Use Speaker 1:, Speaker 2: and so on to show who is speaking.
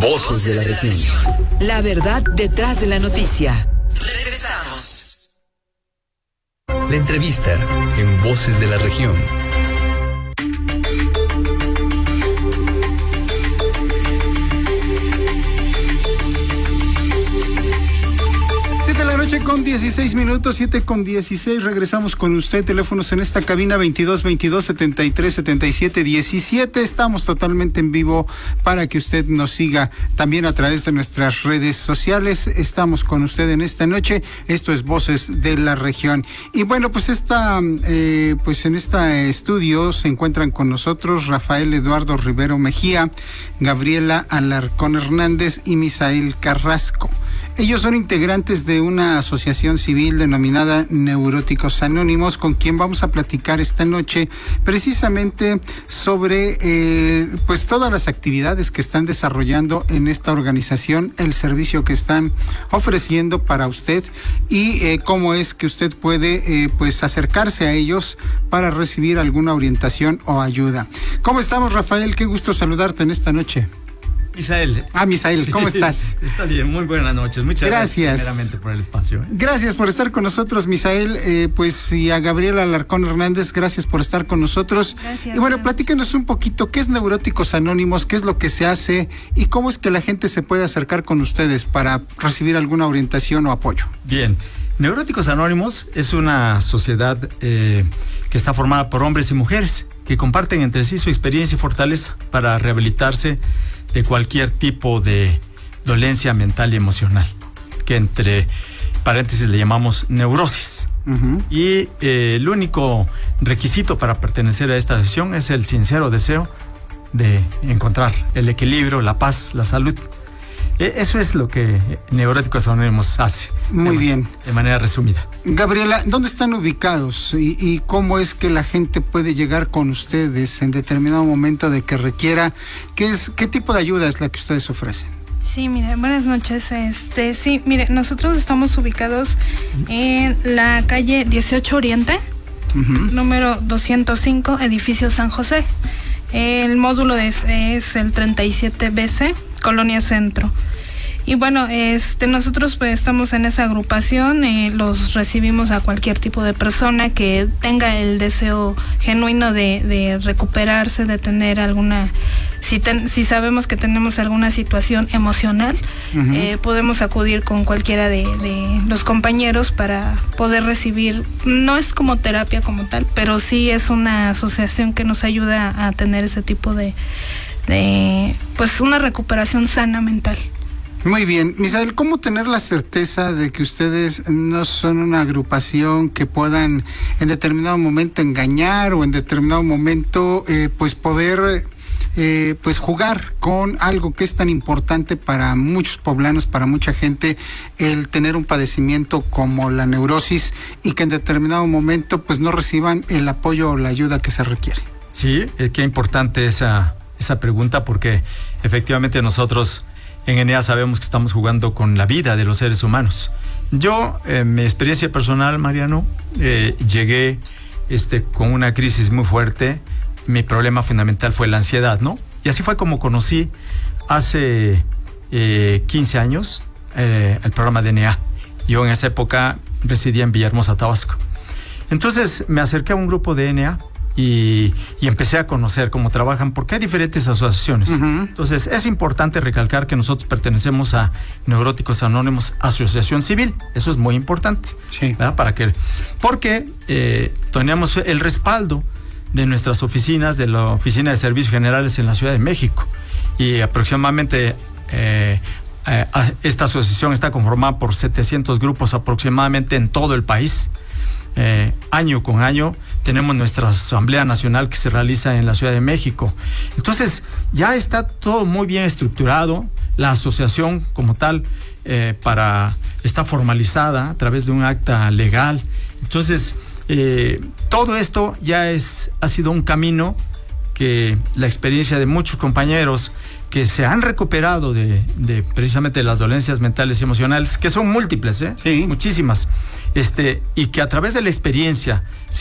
Speaker 1: Voces de la región.
Speaker 2: La verdad detrás de la noticia.
Speaker 1: Regresamos. La entrevista en Voces de la región.
Speaker 3: 7:16 a.m, 7:16. Regresamos con usted. Teléfonos en esta cabina 22-22-73-77-17. Estamos totalmente en vivo para que usted nos siga también a través de nuestras redes sociales. Estamos con usted en esta noche. Esto es Voces de la Región. Y bueno, pues en este estudio se encuentran con nosotros Rafael Eduardo Rivero Mejía, Gabriela Alarcón Hernández y Misael Carrasco. Ellos son integrantes de una asociación civil denominada Neuróticos Anónimos, con quien vamos a platicar esta noche precisamente sobre pues todas las actividades que están desarrollando en esta organización, el servicio que están ofreciendo para usted y cómo es que usted puede pues acercarse a ellos para recibir alguna orientación o ayuda. ¿Cómo estamos, Rafael? Qué gusto saludarte en esta noche.
Speaker 4: Misael.
Speaker 3: Misael, ¿cómo estás?
Speaker 4: Está bien, muy buenas noches. Muchas gracias primeramente por el espacio.
Speaker 3: Gracias por estar con nosotros, Misael. Pues y a Gabriela Alarcón Hernández, gracias por estar con nosotros.
Speaker 5: Gracias.
Speaker 3: Y bueno, platícanos un poquito, ¿qué es Neuróticos Anónimos? ¿Qué es lo que se hace? ¿Y cómo es que la gente se puede acercar con ustedes para recibir alguna orientación o apoyo?
Speaker 4: Bien, Neuróticos Anónimos es una sociedad que está formada por hombres y mujeres que comparten entre sí su experiencia y fortaleza para rehabilitarse de cualquier tipo de dolencia mental y emocional, que entre paréntesis le llamamos neurosis. Uh-huh. Y el único requisito para pertenecer a esta asociación es el sincero deseo de encontrar el equilibrio, la paz, la salud. Eso es lo que Neuróticos Anónimos hace.
Speaker 3: Muy bien.
Speaker 4: De manera resumida.
Speaker 3: Gabriela, ¿dónde están ubicados y cómo es que la gente puede llegar con ustedes en determinado momento de que requiera? ¿Qué tipo de ayuda es la que ustedes ofrecen?
Speaker 5: Sí, mire, buenas noches. Sí, mire, nosotros estamos ubicados en la calle 18 Oriente, uh-huh, número 205, edificio San José. El módulo es el 37BC, Colonia Centro. Y bueno, nosotros pues estamos en esa agrupación, los recibimos a cualquier tipo de persona que tenga el deseo genuino de recuperarse, de tener alguna, si sabemos que tenemos alguna situación emocional, uh-huh, podemos acudir con cualquiera de los compañeros para poder recibir, no es como terapia como tal, pero sí es una asociación que nos ayuda a tener ese tipo de pues una recuperación sana mental.
Speaker 3: Muy bien. Misael, ¿cómo tener la certeza de que ustedes no son una agrupación que puedan en determinado momento engañar o en determinado momento pues poder pues jugar con algo que es tan importante para muchos poblanos, para mucha gente, el tener un padecimiento como la neurosis y que en determinado momento pues no reciban el apoyo o la ayuda que se requiere? Sí,
Speaker 4: qué importante esa pregunta, porque efectivamente nosotros en ENEA sabemos que estamos jugando con la vida de los seres humanos. Yo, en mi experiencia personal, Mariano, llegué con una crisis muy fuerte. Mi problema fundamental fue la ansiedad, ¿no? Y así fue como conocí hace 15 años el programa de ENEA. Yo en esa época residía en Villahermosa, Tabasco. Entonces me acerqué a un grupo de ENEA y empecé a conocer cómo trabajan, porque hay diferentes asociaciones. Uh-huh. Entonces es importante recalcar que nosotros pertenecemos a Neuróticos Anónimos, asociación civil. Eso es muy importante. Sí. ¿Verdad? Porque tenemos el respaldo de nuestras oficinas, de la Oficina de Servicios Generales en la Ciudad de México, y aproximadamente esta asociación está conformada por 700 grupos aproximadamente en todo el país. Año con año tenemos nuestra Asamblea Nacional que se realiza en la Ciudad de México. Entonces ya está todo muy bien estructurado. La asociación como tal está formalizada a través de un acta legal. Entonces todo esto ya ha sido un camino que la experiencia de muchos compañeros que se han recuperado de precisamente las dolencias mentales y emocionales, que son múltiples, sí, muchísimas, y que a través de la experiencia